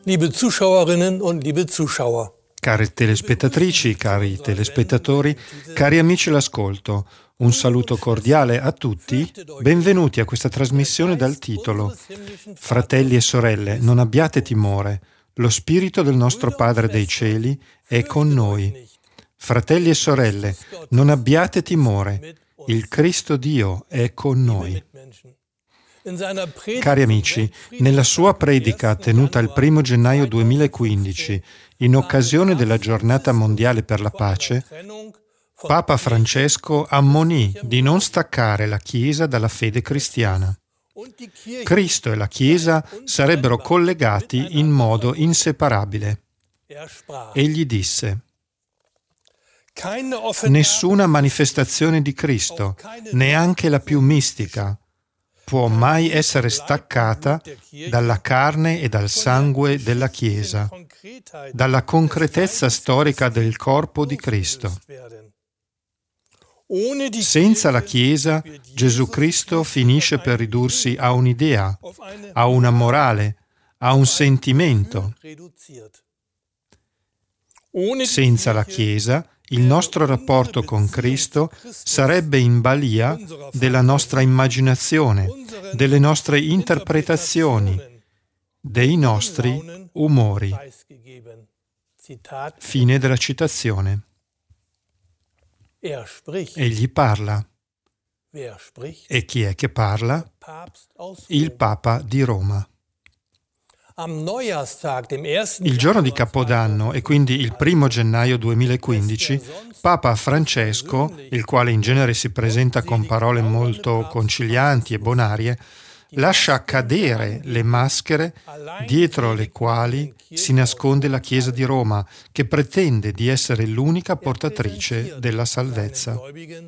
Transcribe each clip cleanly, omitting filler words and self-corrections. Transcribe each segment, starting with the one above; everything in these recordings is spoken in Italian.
Liebe Zuschauerinnen und liebe Zuschauer. Care telespettatrici, cari telespettatori, cari amici all'ascolto, un saluto cordiale a tutti, benvenuti a questa trasmissione dal titolo Fratelli e sorelle, non abbiate timore, lo Spirito del nostro Padre dei Cieli è con noi. Fratelli e sorelle, non abbiate timore, il Cristo Dio è con noi. Cari amici, nella sua predica tenuta il 1 gennaio 2015, in occasione della Giornata Mondiale per la Pace, Papa Francesco ammonì di non staccare la Chiesa dalla fede cristiana. Cristo e la Chiesa sarebbero collegati in modo inseparabile. Egli disse: nessuna manifestazione di Cristo, neanche la più mistica, può mai essere staccata dalla carne e dal sangue della Chiesa, dalla concretezza storica del corpo di Cristo. Senza la Chiesa, Gesù Cristo finisce per ridursi a un'idea, a una morale, a un sentimento. Senza la Chiesa, il nostro rapporto con Cristo sarebbe in balia della nostra immaginazione, delle nostre interpretazioni, dei nostri umori. Fine della citazione. Egli parla. E chi è che parla? Il Papa di Roma. Il giorno di Capodanno, e quindi il 1 gennaio 2015, Papa Francesco, il quale in genere si presenta con parole molto concilianti e bonarie, lascia cadere le maschere dietro le quali si nasconde la Chiesa di Roma, che pretende di essere l'unica portatrice della salvezza.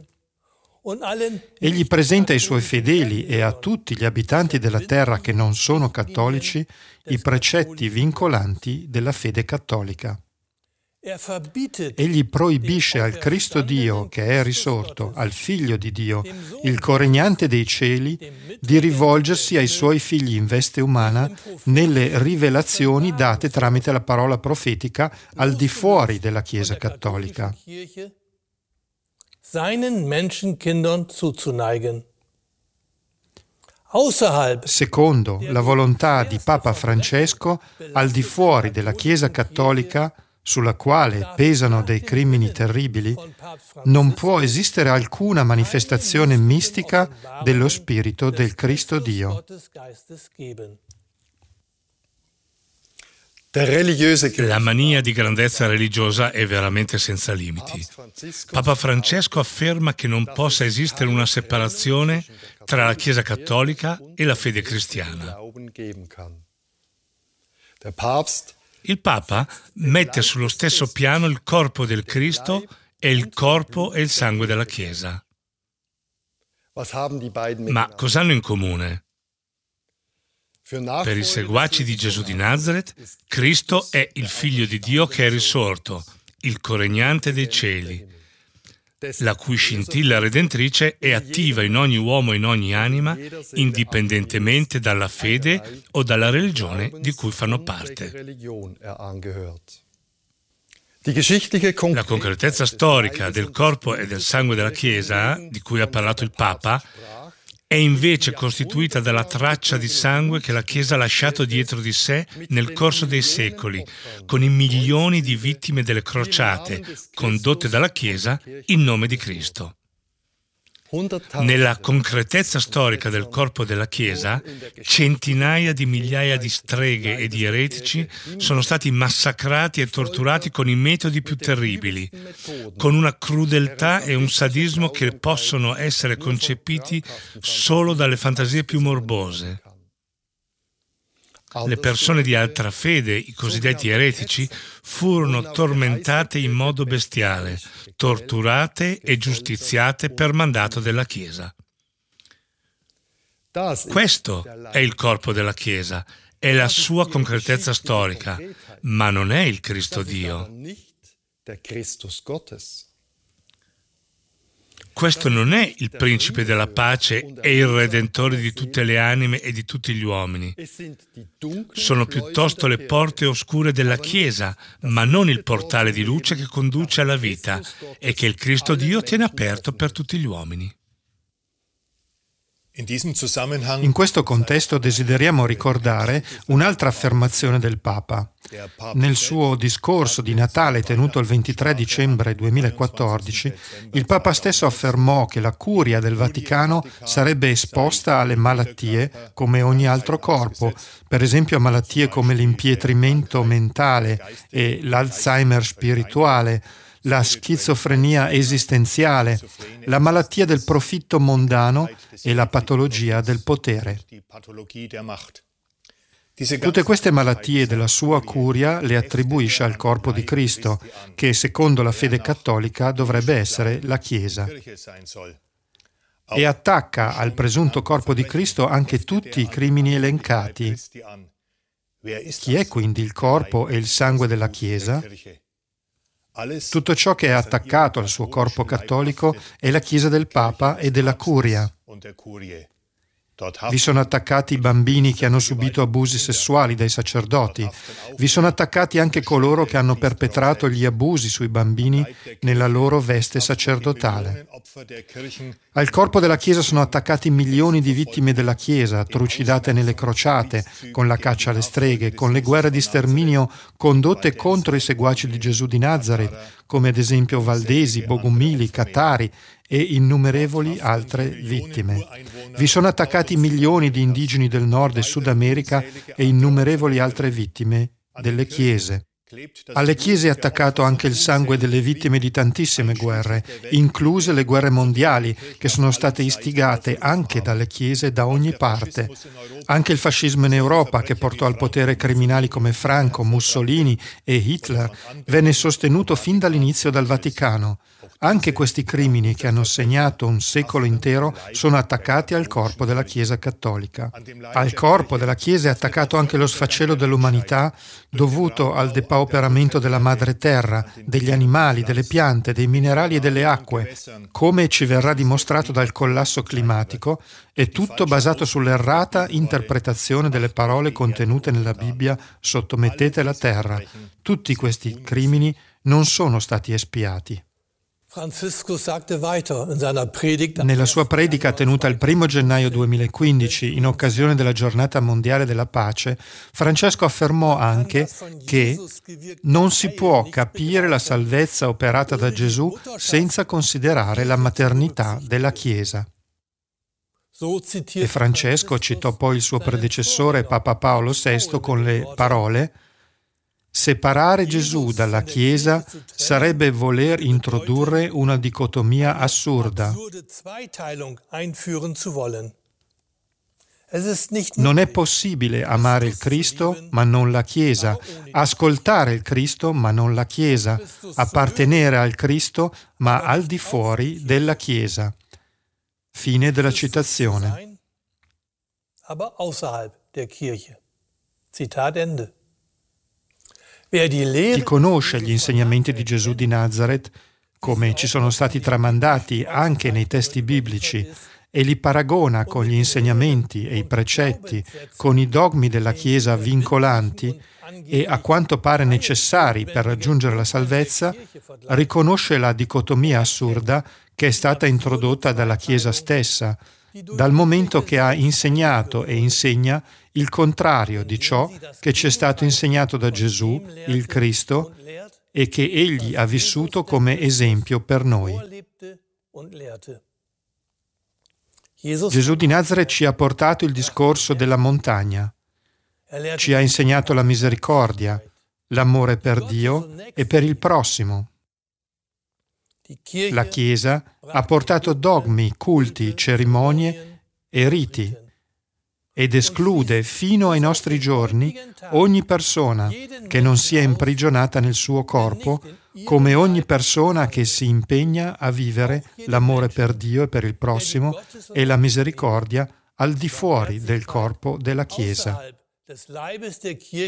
Egli presenta ai suoi fedeli e a tutti gli abitanti della terra che non sono cattolici i precetti vincolanti della fede cattolica. Egli proibisce al Cristo Dio, che è risorto, al Figlio di Dio, il coregnante dei cieli, di rivolgersi ai suoi figli in veste umana nelle rivelazioni date tramite la parola profetica al di fuori della Chiesa cattolica. Seinen Menschenkindern zuzuneigen. Secondo la volontà di Papa Francesco, al di fuori della Chiesa cattolica, sulla quale pesano dei crimini terribili, non può esistere alcuna manifestazione mistica dello Spirito del Cristo Dio. La mania di grandezza religiosa è veramente senza limiti. Papa Francesco afferma che non possa esistere una separazione tra la Chiesa cattolica e la fede cristiana. Il Papa mette sullo stesso piano il corpo del Cristo e il corpo e il sangue della Chiesa. Ma cosa hanno in comune? Per i seguaci di Gesù di Nazareth, Cristo è il Figlio di Dio che è risorto, il coregnante dei cieli, la cui scintilla redentrice è attiva in ogni uomo e in ogni anima, indipendentemente dalla fede o dalla religione di cui fanno parte. La concretezza storica del corpo e del sangue della Chiesa, di cui ha parlato il Papa, è invece costituita dalla traccia di sangue che la Chiesa ha lasciato dietro di sé nel corso dei secoli, con i milioni di vittime delle crociate condotte dalla Chiesa in nome di Cristo. Nella concretezza storica del corpo della Chiesa, centinaia di migliaia di streghe e di eretici sono stati massacrati e torturati con i metodi più terribili, con una crudeltà e un sadismo che possono essere concepiti solo dalle fantasie più morbose. Le persone di altra fede, i cosiddetti eretici, furono tormentate in modo bestiale, torturate e giustiziate per mandato della Chiesa. Questo è il corpo della Chiesa, è la sua concretezza storica, ma non è il Cristo Dio. Questo non è il principe della pace e il redentore di tutte le anime e di tutti gli uomini. Sono piuttosto le porte oscure della Chiesa, ma non il portale di luce che conduce alla vita e che il Cristo Dio tiene aperto per tutti gli uomini. In questo contesto desideriamo ricordare un'altra affermazione del Papa. Nel suo discorso di Natale tenuto il 23 dicembre 2014, il Papa stesso affermò che la curia del Vaticano sarebbe esposta alle malattie come ogni altro corpo, per esempio a malattie come l'impietrimento mentale e l'Alzheimer spirituale, la schizofrenia esistenziale, la malattia del profitto mondano e la patologia del potere. Tutte queste malattie della sua curia le attribuisce al corpo di Cristo, che secondo la fede cattolica dovrebbe essere la Chiesa. E attacca al presunto corpo di Cristo anche tutti i crimini elencati. Chi è quindi il corpo e il sangue della Chiesa? Tutto ciò che è attaccato al suo corpo cattolico è la Chiesa del Papa e della Curia. Vi sono attaccati i bambini che hanno subito abusi sessuali dai sacerdoti. Vi sono attaccati anche coloro che hanno perpetrato gli abusi sui bambini nella loro veste sacerdotale. Al corpo della Chiesa sono attaccati milioni di vittime della Chiesa, trucidate nelle crociate, con la caccia alle streghe, con le guerre di sterminio condotte contro i seguaci di Gesù di Nazareth, come ad esempio Valdesi, Bogumili, Catari e innumerevoli altre vittime. Vi sono attaccati milioni di indigeni del Nord e Sud America e innumerevoli altre vittime delle chiese. Alle chiese è attaccato anche il sangue delle vittime di tantissime guerre, incluse le guerre mondiali, che sono state istigate anche dalle chiese da ogni parte. Anche il fascismo in Europa, che portò al potere criminali come Franco, Mussolini e Hitler, venne sostenuto fin dall'inizio dal Vaticano. Anche questi crimini che hanno segnato un secolo intero sono attaccati al corpo della Chiesa cattolica. Al corpo della Chiesa è attaccato anche lo sfacelo dell'umanità dovuto al depauperamento della madre terra, degli animali, delle piante, dei minerali e delle acque. Come ci verrà dimostrato dal collasso climatico, è tutto basato sull'errata interpretazione delle parole contenute nella Bibbia "sottomettete la terra". Tutti questi crimini non sono stati espiati. Nella sua predica tenuta il 1 gennaio 2015, in occasione della Giornata Mondiale della Pace, Francesco affermò anche che non si può capire la salvezza operata da Gesù senza considerare la maternità della Chiesa. E Francesco citò poi il suo predecessore Papa Paolo VI con le parole: separare Gesù dalla Chiesa sarebbe voler introdurre una dicotomia assurda. Non è possibile amare il Cristo ma non la Chiesa, ascoltare il Cristo ma non la Chiesa, appartenere al Cristo ma al di fuori della Chiesa. Fine della citazione. Chi conosce gli insegnamenti di Gesù di Nazareth, come ci sono stati tramandati anche nei testi biblici, e li paragona con gli insegnamenti e i precetti, con i dogmi della Chiesa vincolanti e a quanto pare necessari per raggiungere la salvezza, riconosce la dicotomia assurda che è stata introdotta dalla Chiesa stessa, dal momento che ha insegnato e insegna il contrario di ciò che ci è stato insegnato da Gesù, il Cristo, e che Egli ha vissuto come esempio per noi. Gesù di Nazareth ci ha portato il discorso della montagna, ci ha insegnato la misericordia, l'amore per Dio e per il prossimo. La Chiesa ha portato dogmi, culti, cerimonie e riti ed esclude fino ai nostri giorni ogni persona che non sia imprigionata nel suo corpo, come ogni persona che si impegna a vivere l'amore per Dio e per il prossimo e la misericordia al di fuori del corpo della Chiesa.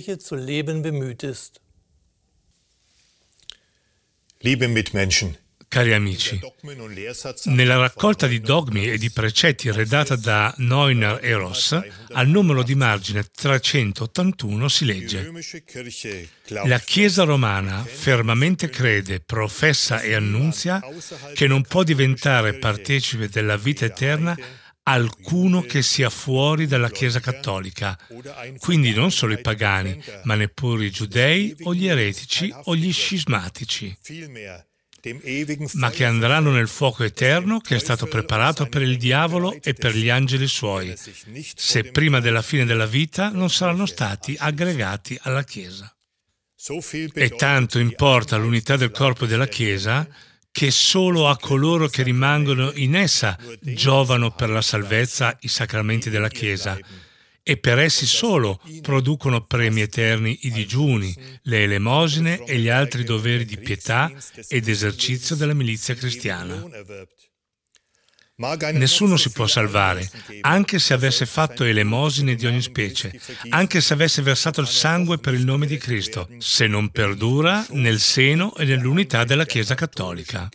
Liebe Mitmenschen. Cari amici, nella raccolta di dogmi e di precetti redatta da Neuner e Ross, al numero di margine 381 si legge: la Chiesa romana fermamente crede, professa e annunzia che non può diventare partecipe della vita eterna alcuno che sia fuori dalla Chiesa cattolica, quindi non solo i pagani, ma neppure i giudei o gli eretici o gli scismatici, ma che andranno nel fuoco eterno che è stato preparato per il diavolo e per gli angeli suoi, se prima della fine della vita non saranno stati aggregati alla Chiesa. E tanto importa l'unità del corpo della Chiesa che solo a coloro che rimangono in essa giovano per la salvezza i sacramenti della Chiesa, e per essi solo producono premi eterni i digiuni, le elemosine e gli altri doveri di pietà ed esercizio della milizia cristiana. Nessuno si può salvare, anche se avesse fatto elemosine di ogni specie, anche se avesse versato il sangue per il nome di Cristo, se non perdura nel seno e nell'unità della Chiesa cattolica.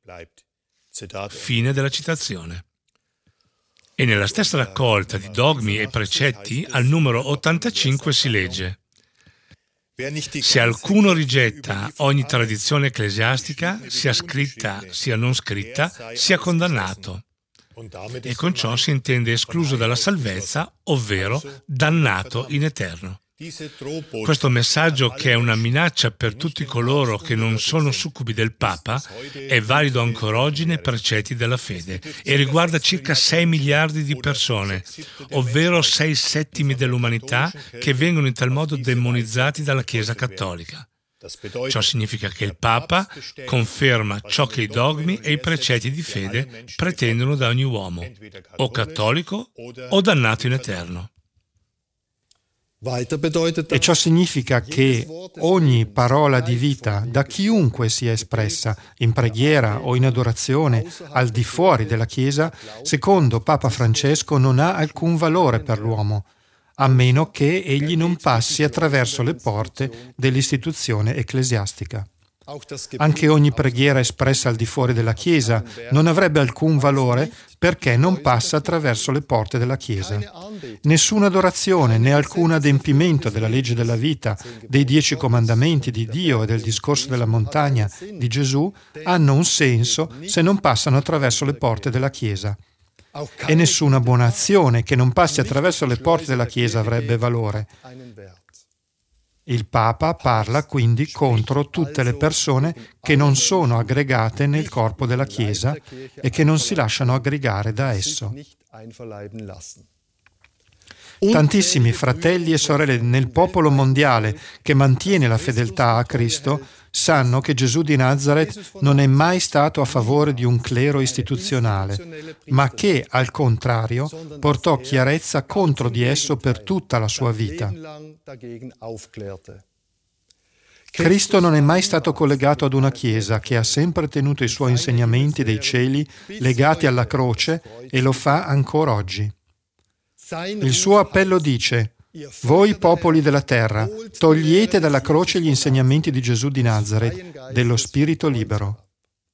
Fine della citazione. E nella stessa raccolta di dogmi e precetti, al numero 85 si legge: se alcuno rigetta ogni tradizione ecclesiastica, sia scritta sia non scritta, sia condannato. E con ciò si intende escluso dalla salvezza, ovvero dannato in eterno. Questo messaggio, che è una minaccia per tutti coloro che non sono succubi del Papa, è valido ancora oggi nei precetti della fede e riguarda circa 6 miliardi di persone, ovvero 6/7 dell'umanità, che vengono in tal modo demonizzati dalla Chiesa cattolica. Ciò significa che il Papa conferma ciò che i dogmi e i precetti di fede pretendono da ogni uomo, o cattolico o dannato in eterno. E ciò significa che ogni parola di vita, da chiunque sia espressa, in preghiera o in adorazione, al di fuori della Chiesa, secondo Papa Francesco non ha alcun valore per l'uomo, a meno che egli non passi attraverso le porte dell'istituzione ecclesiastica. Anche ogni preghiera espressa al di fuori della Chiesa non avrebbe alcun valore perché non passa attraverso le porte della Chiesa. Nessuna adorazione né alcun adempimento della legge della vita, dei 10 comandamenti di Dio e del discorso della montagna di Gesù hanno un senso se non passano attraverso le porte della Chiesa. E nessuna buona azione che non passi attraverso le porte della Chiesa avrebbe valore. Il Papa parla quindi contro tutte le persone che non sono aggregate nel corpo della Chiesa e che non si lasciano aggregare da esso. Tantissimi fratelli e sorelle nel popolo mondiale che mantiene la fedeltà a Cristo sanno che Gesù di Nazaret non è mai stato a favore di un clero istituzionale, ma che, al contrario, portò chiarezza contro di esso per tutta la sua vita. Cristo non è mai stato collegato ad una Chiesa che ha sempre tenuto i suoi insegnamenti dei cieli legati alla croce e lo fa ancora oggi. Il suo appello dice: voi popoli della terra, togliete dalla croce gli insegnamenti di Gesù di Nazaret, dello spirito libero.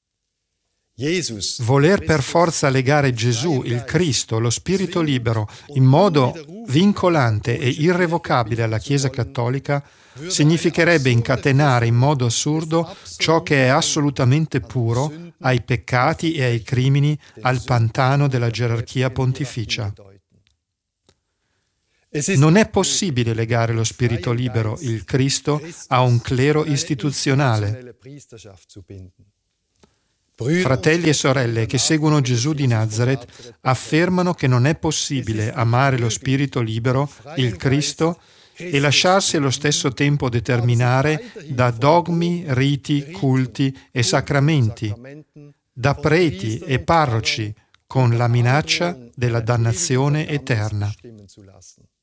Voler per forza legare Gesù, il Cristo, lo spirito libero, in modo vincolante e irrevocabile alla Chiesa cattolica, significherebbe incatenare in modo assurdo ciò che è assolutamente puro ai peccati e ai crimini, al pantano della gerarchia pontificia. Non è possibile legare lo spirito libero, il Cristo, a un clero istituzionale. Fratelli e sorelle che seguono Gesù di Nazaret affermano che non è possibile amare lo spirito libero, il Cristo, e lasciarsi allo stesso tempo determinare da dogmi, riti, culti e sacramenti, da preti e parroci, con la minaccia della dannazione eterna.